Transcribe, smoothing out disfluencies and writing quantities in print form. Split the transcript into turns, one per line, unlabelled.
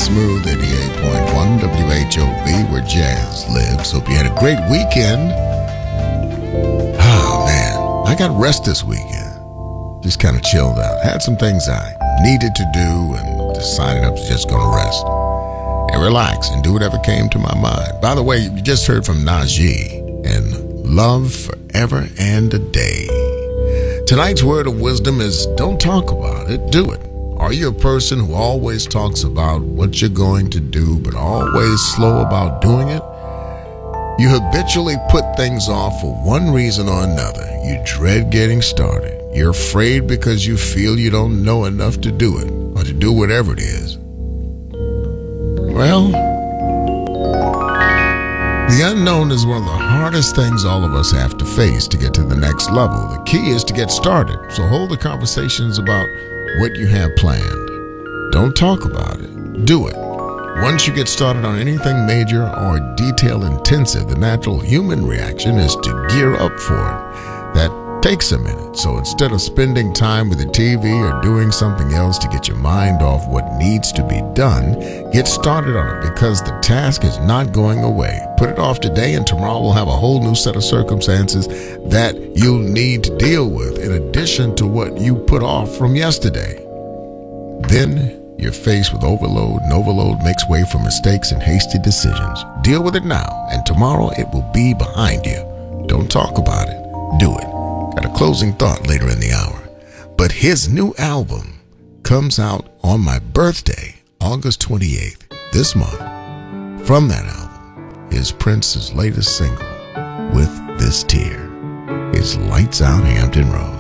Smooth 88.1 WHOV, where jazz lives. Hope you had a great weekend. Oh, man. I got rest this weekend. Just kind of chilled out. Had some things I needed to do and decided I was just going to rest and relax and do whatever came to my mind. By the way, you just heard from Najee and Love Forever and a Day. Tonight's word of wisdom is don't talk about it, do it. Are you a person who always talks about what you're going to do but always slow about doing it? You habitually put things off for one reason or another. You dread getting started. You're afraid because you feel you don't know enough to do it or to do whatever it is. Well, the unknown is one of the hardest things all of us have to face to get to the next level. The key is to get started. So hold the conversations about what you have planned. Don't talk about it. Do it. Once you get started on anything major or detail intensive, the natural human reaction is to gear up for it. That takes a minute. So instead of spending time with the TV or doing something else to get your mind off what needs to be done, get started on it because the task is not going away. Put it off today and tomorrow we'll have a whole new set of circumstances that you'll need to deal with in addition to what you put off from yesterday. Then you're faced with overload, and overload makes way for mistakes and hasty decisions. Deal with it now, and tomorrow it will be behind you. Don't talk about it. Do it. Got a closing thought later in the hour. But his new album comes out on my birthday, August 28th, this month. From that album is Prince's latest single, With This Tear. It's Lights Out Hampton Road.